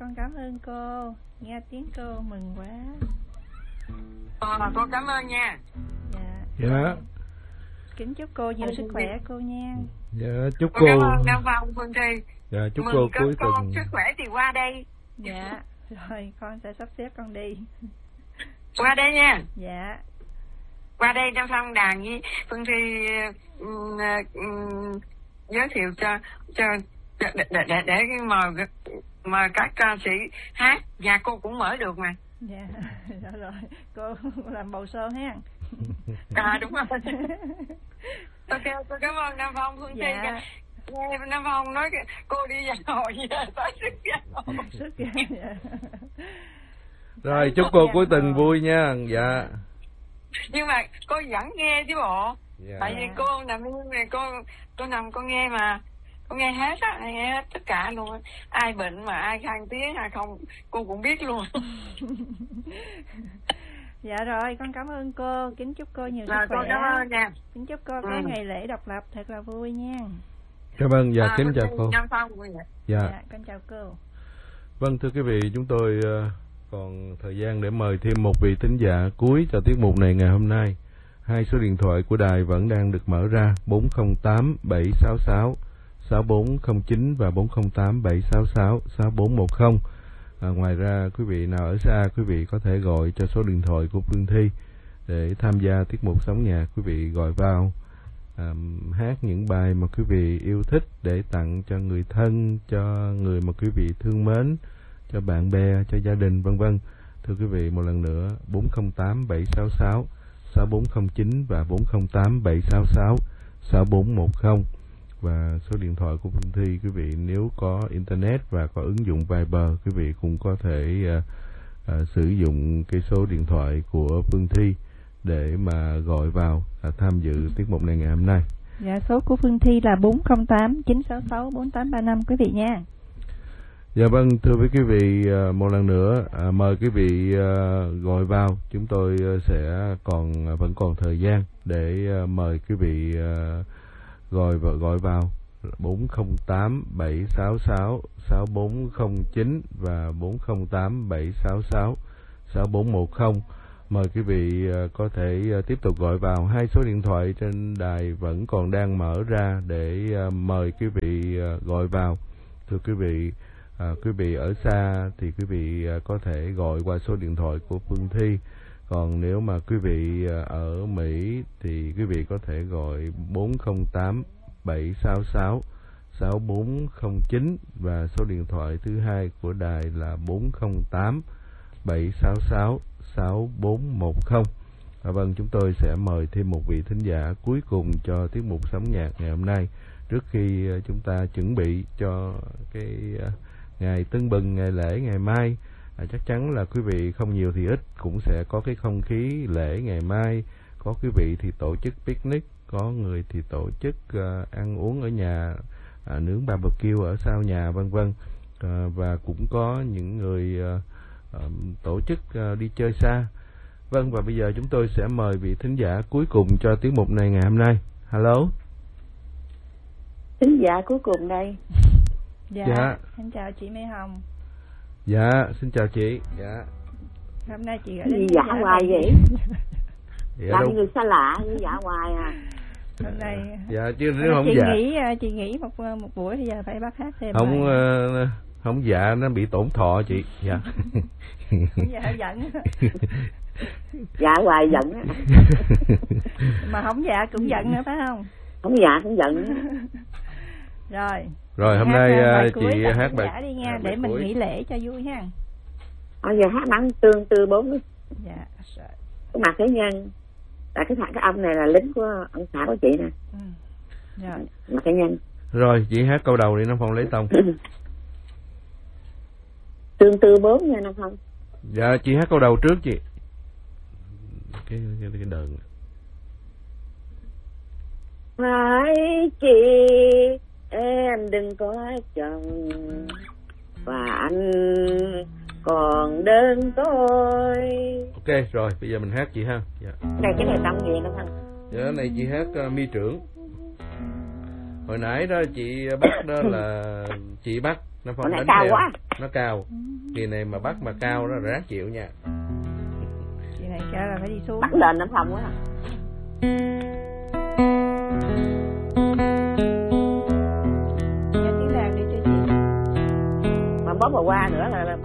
con cảm ơn cô. Nghe tiếng cô mừng quá. Cô cảm ơn nha. Dạ. Kính chúc cô nhiều sức khỏe cô nha. Dạ, chúc cô. Cảm ơn Nam Phong, Phương Thi. Dạ, chúc mừng cô cuối con tuần sức khỏe thì qua đây. Dạ, rồi con sẽ sắp xếp con đi. Qua đây nha. Dạ. Qua đây Nam Phong đàn với Phương Thi giới thiệu cho để mời các ca sĩ hát và cô cũng mở được mà. Dạ, rồi cô làm bầu sô ha. Đúng rồi. Ok, tôi cảm ơn Nam Phong, Phương Thi. Nghe Nam Phong nói cô đi vào hồi tới sức ra. Rồi, chúc cô cuối tuần vui nha. Dạ. Nhưng mà cô vẫn nghe chứ bộ. Dạ. Tại vì cô nằm này, cô nằm cô nghe mà. Cô nghe hết á, nghe hết tất cả luôn. Ai bệnh mà ai khang tiếng hay không cô cũng biết luôn. Dạ rồi, con cảm ơn cô. Kính chúc cô nhiều sức khỏe. Cô cảm ơn nha. Kính chúc cô có ngày lễ độc lập thật là vui nha. Cảm ơn. Dạ, kính chào cô. Dạ, con chào cô. Vâng, thưa quý vị, chúng tôi còn thời gian để mời thêm một vị thính giả cuối cho tiết mục này ngày hôm nay. Hai số điện thoại của đài vẫn đang được mở ra: 408 766 6409 và 408 766 6410. Ngoài ra, quý vị nào ở xa, quý vị có thể gọi cho số điện thoại của Phương Thi để tham gia tiết mục Sống Nhạc. Quý vị gọi vào hát những bài mà quý vị yêu thích để tặng cho người thân, cho người mà quý vị thương mến, cho bạn bè, cho gia đình, vân vân. Thưa quý vị, một lần nữa: 408 766 6409 và 408 766 6410. Và số điện thoại của Phương Thi, quý vị nếu có internet và có ứng dụng Viber, quý vị cũng có thể sử dụng cái số điện thoại của Phương Thi để mà gọi vào tham dự tiết mục này ngày hôm nay. Dạ, số của Phương Thi là 408 966 4835 quý vị nha. Dạ vâng, thưa với quý vị, một lần nữa mời quý vị gọi vào. Chúng tôi sẽ vẫn còn thời gian để mời quý vị gọi vào 408 766 6409 và 408 766 6410. Mời quý vị có thể tiếp tục gọi vào. Hai số điện thoại trên đài vẫn còn đang mở ra để mời quý vị gọi vào. Thưa quý vị ở xa thì quý vị có thể gọi qua số điện thoại của Phương Thi. Còn nếu mà quý vị ở Mỹ thì quý vị có thể gọi 408 766 6409 và số điện thoại thứ hai của đài là 408 766 6410. Vâng, chúng tôi sẽ mời thêm một vị thính giả cuối cùng cho tiết mục Sống Nhạc ngày hôm nay, trước khi chúng ta chuẩn bị cho cái ngày Tưng Bừng, ngày lễ ngày mai. Chắc chắn là quý vị không nhiều thì ít cũng sẽ có cái không khí lễ ngày mai. Có quý vị thì tổ chức picnic, có người thì tổ chức ăn uống ở nhà, nướng barbecue ở sau nhà, vân vân. Và cũng có những người tổ chức đi chơi xa. Vâng, và bây giờ chúng tôi sẽ mời vị thính giả cuối cùng cho tiết mục này ngày hôm nay. Hello. Thính giả cuối cùng đây. Dạ. Xin chào chị Mai Hồng. Dạ, xin chào chị. Dạ. Hôm nay chị gọi đến dạ hoài vậy. Làm đâu? người xa lạ như dạ hoài à. Hôm nay dạ chứ nếu không dạ. Chị nghỉ một buổi thì giờ phải bắt hát thêm. Không dạ nó bị tổn thọ chị. Dạ. Dạ giận. Dạ hoài giận á. Mà không dạ cũng giận nữa phải không? Không dạ cũng giận. Rồi hôm nay chị hát bài đi nha, để mình nghỉ lễ cho vui ha. Giờ hát bắn tương tư 4. Dạ. Cái mặt thế nhân. Tại cái ông này là lính của ông xã của chị nè. Rồi. Mặt thế nhân. Rồi chị hát câu đầu đi Nam Phong lấy tông. Tương tư 4 nha Nam Phong. Dạ chị hát câu đầu trước chị. Cái đờn. Phải chị em đừng có chồng và anh còn đơn tôi. Ok rồi, bây giờ mình hát chị ha. Dạ. Này cái này tông gì Nam Phong? Dạ này chị hát mi trưởng. Hồi nãy đó chị bắt đó là chị bắt Nam Phong đánh cao theo. quá. Nó cao. Kỳ này mà bắt mà cao đó ráng chịu nha. Chị này kêu là phải đi xuống. Bắt lên Nam Phong quá. Nghe tiếng đàn đi cho chị. Mà bóp vào qua nữa là